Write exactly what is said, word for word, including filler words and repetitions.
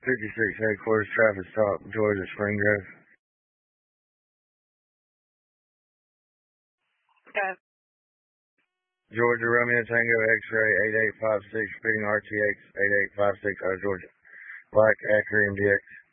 fifty-six headquarters, traffic stop, Georgia, Spring Grove. Okay. Georgia, Romeo Tango, X-ray, eight eight five six, repeating R T X, eight eight five six, out of Georgia. Black, Acura, M D X.